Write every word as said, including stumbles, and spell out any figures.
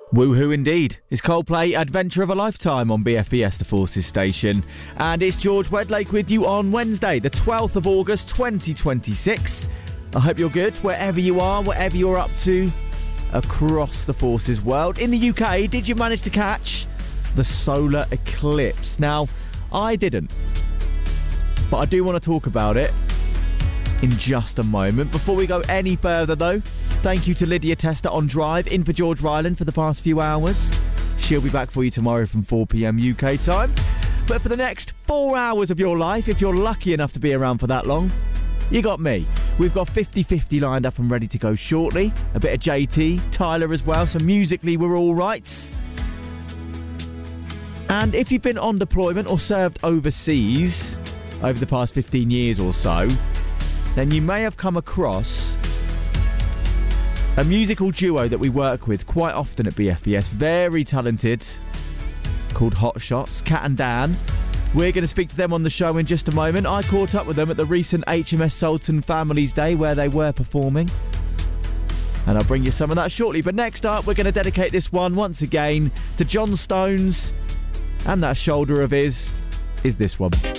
Woohoo indeed. It's Coldplay, Adventure of a Lifetime on B F B S, the Forces station. And it's George Wedlake with you on Wednesday, the twelfth of August, twenty twenty-six. I hope you're good, wherever you are, whatever you're up to, across the Forces world. In the U K, did you manage to catch the solar eclipse? Now, I didn't, but I do want to talk about it in just a moment. Before we go any further, though, thank you to Lydia Tester on Drive, in for George Ryland for the past few hours. She'll be back for you tomorrow from four p.m. U K time. But for the next four hours of your life, if you're lucky enough to be around for that long, you got me. We've got fifty fifty lined up and ready to go shortly. A bit of J T, Tyler as well, so musically we're all right. And if you've been on deployment or served overseas over the past fifteen years or so, then you may have come across a musical duo that we work with quite often at B F B S. Very talented, called Hot Shots, Kat and Dan. We're going to speak to them on the show in just a moment. I caught up with them at the recent H M S Sultan Families Day where they were performing. And I'll bring you some of that shortly. But next up, we're going to dedicate this one once again to John Stones. And that shoulder of his is this one.